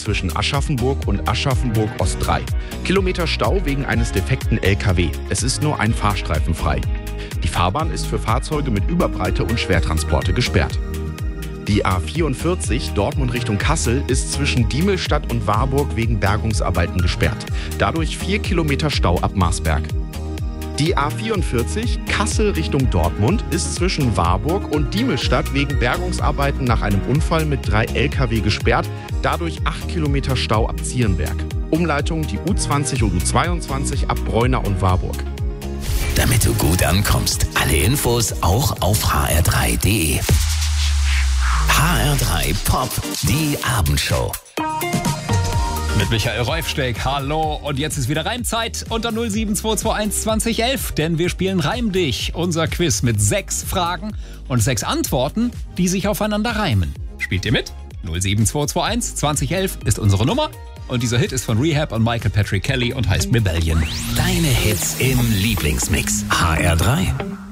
zwischen Aschaffenburg und Aschaffenburg Ost 3. Kilometer Stau wegen eines defekten LKW. Es ist nur ein Fahrstreifen frei. Die Fahrbahn ist für Fahrzeuge mit Überbreite und Schwertransporte gesperrt. Die A44 Dortmund Richtung Kassel ist zwischen Diemelstadt und Warburg wegen Bergungsarbeiten gesperrt. Dadurch 4 Kilometer Stau ab Marsberg. Die A44 Kassel Richtung Dortmund ist zwischen Warburg und Diemelstadt wegen Bergungsarbeiten nach einem Unfall mit 3 Lkw gesperrt. Dadurch 8 Kilometer Stau ab Zierenberg. Umleitung die U20 und U22 ab Breuna und Warburg. Damit du gut ankommst, alle Infos auch auf hr3.de. HR3 Pop, die Abendshow. Mit Michael Reufsteck, hallo. Und jetzt ist wieder Reimzeit unter 07221 2011, denn wir spielen Reim dich, unser Quiz mit 6 Fragen und 6 Antworten, die sich aufeinander reimen. Spielt ihr mit? 07221 2011 ist unsere Nummer und dieser Hit ist von Rehab und Michael Patrick Kelly und heißt Rebellion. Deine Hits im Lieblingsmix. HR3.